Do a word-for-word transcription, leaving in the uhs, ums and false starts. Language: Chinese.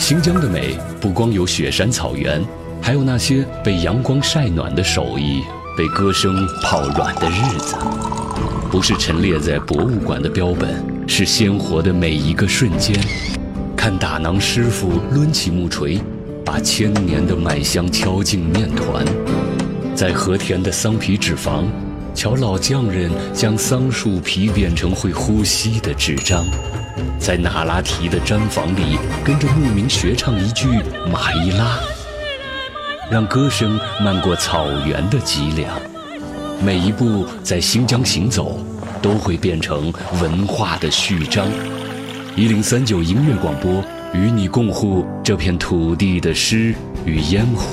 新疆的美不光有雪山草原，还有那些被阳光晒暖的手艺，被歌声泡软的日子。不是陈列在博物馆的标本，是鲜活的每一个瞬间。看打囊师傅抡起木锤，把千年的麦香敲进面团。在和田的桑皮纸坊，瞧老匠人将桑树皮变成会呼吸的纸张。在那拉提的毡房里，跟着牧民学唱一句马伊拉，让歌声漫过草原的脊梁。每一步在新疆行走，都会变成文化的序章。一零三九音乐广播，与你共护这片土地的诗与烟火。